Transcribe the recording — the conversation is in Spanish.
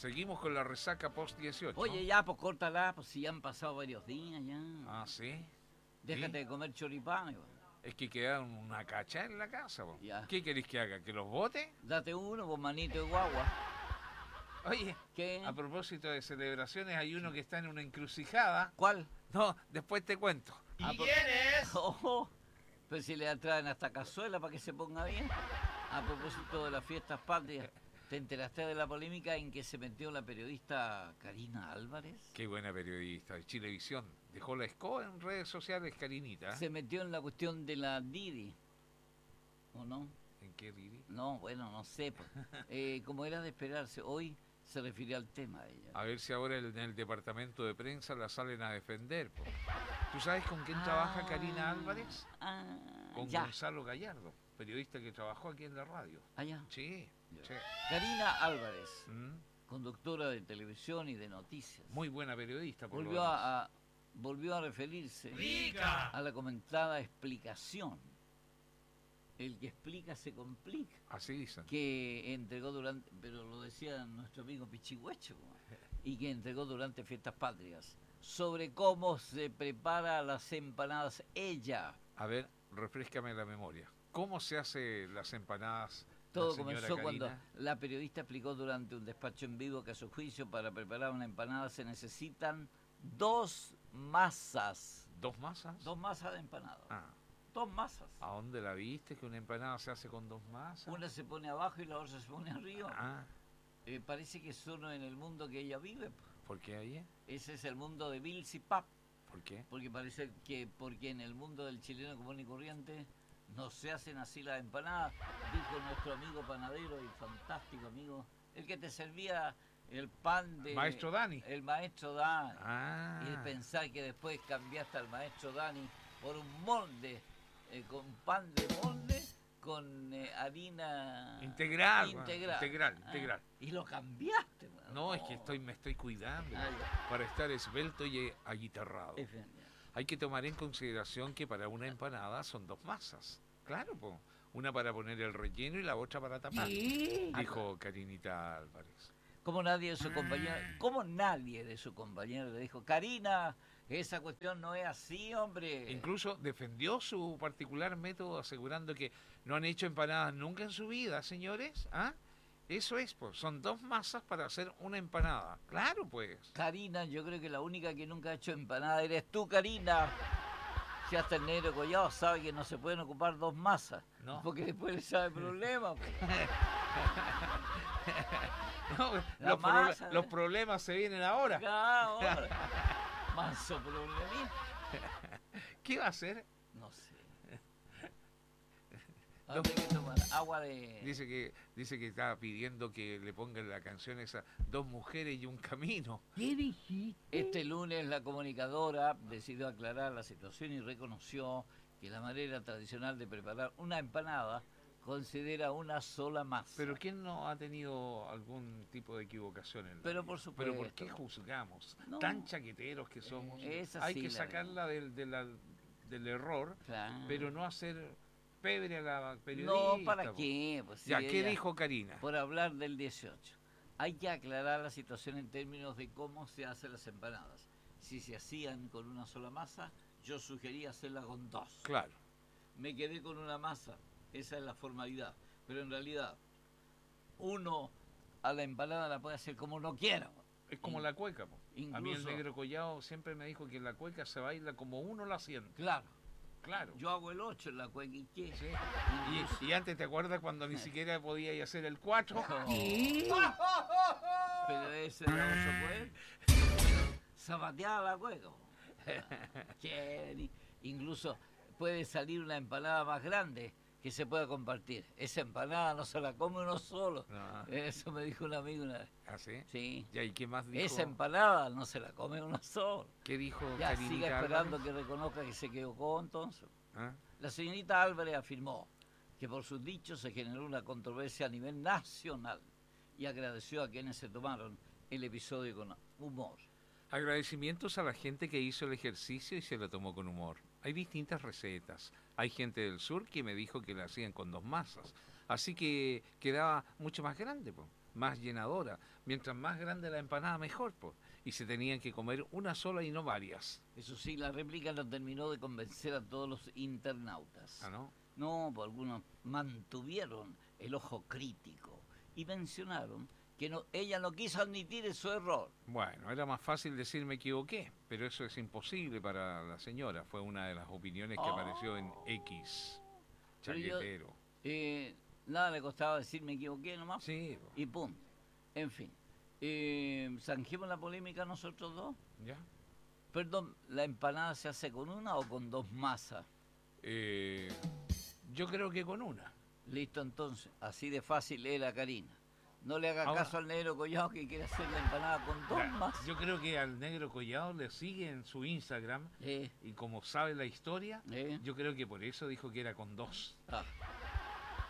Seguimos con la resaca post 18. Oye, ya, pues córtala, pues si ya han pasado varios días ya. Ah, ¿sí? Déjate ¿Sí? de comer choripán. Es que queda una cacha en la casa, po. Ya. ¿Qué queréis que haga? ¿Que los bote? Date uno, pues manito de guagua. Oye, ¿Qué? a propósito de celebraciones, hay uno que está en una encrucijada. ¿Cuál? No, después te cuento. ¿Y quién es? Oh, pero si le traen hasta cazuela para que se ponga bien. A propósito de las fiestas patrias, ¿te enteraste de la polémica en que se metió la periodista Karina Álvarez? Qué buena periodista de Chilevisión. Dejó la escoba en redes sociales, Karinita. Se metió en la cuestión de la Didi, ¿o no? ¿En qué, Riri? No, bueno, no sé. Como era de esperarse, hoy se refirió al tema ella. A ver si ahora en el departamento de prensa la salen a defender, po. ¿Tú sabes con quién trabaja Karina Álvarez? Con Ya. Gonzalo Gallardo, periodista que trabajó aquí en la radio. Allá. Sí, sí. Karina Álvarez, Mm, conductora de televisión y de noticias. Muy buena periodista, por lo volvió demás. volvió a referirse ¡Rica! a la comentada explicación. El que explica se complica. Así dicen. Que entregó durante, pero lo decía nuestro amigo Pichigüecho, y que entregó durante fiestas patrias, sobre cómo se prepara las empanadas ella. A ver, refréscame la memoria. ¿Cómo se hace las empanadas? Todo la señora comenzó cuando Karina? la periodista explicó durante un despacho en vivo que a su juicio para preparar una empanada se necesitan dos masas. ¿Dos masas? Dos masas de empanada. Ah, Dos masas. ¿a dónde la viste que una empanada se hace con dos masas? Una se pone abajo y la otra se pone arriba. Ah, Parece que solo en el mundo que ella vive. ¿por qué ahí? Ese es el mundo de Bills y Pap. ¿Por qué? Porque parece que porque en el mundo del chileno común y corriente no se hacen así las empanadas, dijo nuestro amigo panadero y fantástico amigo, el que te servía el pan de... Maestro Dani. El maestro Dani. Ah, Y pensar que después cambiaste al maestro Dani por un molde, con pan de molde, con harina... Integral, Integral. integral. Y lo cambiaste. Man. No, es que me estoy cuidando ya. para estar esbelto y aguitarrado. Efectivamente. Hay que tomar en consideración que para una empanada son dos masas. Claro, po. Una para poner el relleno y la otra para tapar. Dijo Karinita Álvarez. Como nadie de su compañero le dijo, Karina, esa cuestión no es así, hombre. Incluso defendió su particular método asegurando que no han hecho empanadas nunca en su vida, señores. ¿Ah? Eso es, pues, son dos masas para hacer una empanada. Claro, pues. Karina, yo creo que la única que nunca ha hecho empanada eres tú, Karina. Si hasta el negro Collado sabe que no se pueden ocupar dos masas, No. porque después le sabe problema. Pues. No, La masa, los problemas se vienen ahora. Ahora. Manso problemita. ¿Qué va a hacer? No sé. Ahora hay que tomar agua de... Dice que estaba pidiendo que le pongan la canción esa, Dos mujeres y un camino. ¿Qué dijiste? Este lunes la comunicadora decidió aclarar la situación y reconoció que la manera tradicional de preparar una empanada considera una sola masa. Pero ¿quién no ha tenido algún tipo de equivocación en la Pero vida? por supuesto. ¿Pero por qué juzgamos? No. Tan chaqueteros que somos. Es Hay así que la sacarla del error, Claro. pero no hacer pebre a la periodista. No, ¿para po. qué? Pues, si Ya, ¿qué ella- dijo Karina? Por hablar del 18. Hay que aclarar la situación en términos de cómo se hacen las empanadas. Si se hacían con una sola masa, yo sugería hacerla con dos. Claro. Me quedé con una masa, esa es la formalidad. Pero en realidad, uno a la empanada la puede hacer como uno quiera. Es como la cueca, po. A mí el Incluso- negro Collado siempre me dijo que la cueca se baila como uno la siente. Claro, Claro. yo hago el 8 en la cueca y qué. Sí. Incluso- Y antes, ¿te acuerdas cuando ni siquiera podía hacer el 4? Pero ese era 8 zapateaba la cueca. Incluso puede salir una empanada más grande que se pueda compartir. Esa empanada no se la come uno solo. No. Eso me dijo un amigo una vez. ¿Ah, sí? Sí. Ya, ¿y qué más dijo? Esa empanada no se la come uno solo. ¿Qué dijo Ya Karinita siga esperando Álvarez? que reconozca que se equivocó entonces. ¿Ah? La señorita Álvarez afirmó que por sus dichos se generó una controversia a nivel nacional y agradeció a quienes se tomaron el episodio con humor. Agradecimientos a la gente que hizo el ejercicio y se lo tomó con humor. Hay distintas recetas. Hay gente del sur que me dijo que la hacían con dos masas. Así que quedaba mucho más grande, po, más llenadora. Mientras más grande la empanada, mejor, po. Y se tenían que comer una sola y no varias. Eso sí, la réplica no terminó de convencer a todos los internautas. ¿Ah, no? No, pues algunos mantuvieron el ojo crítico y mencionaron que ella no quiso admitir su error. Bueno, era más fácil decir me equivoqué, pero eso es imposible para la señora. Fue una de las opiniones que apareció en X, Pero yo, chaquetero. nada le costaba decir me equivoqué nomás Sí, po, y punto. En fin, zanjemos la polémica nosotros dos. ¿ya? Perdón, ¿la empanada se hace con una o con dos masas? Yo creo que con una. Listo, entonces, así de fácil es la Karina. No le haga Ahora- caso al negro Collado que quiere hacer la empanada con dos Ya, masas. yo creo que al negro Collado le sigue en su Instagram y como sabe la historia, eh. yo creo que por eso dijo que era con dos. Ah,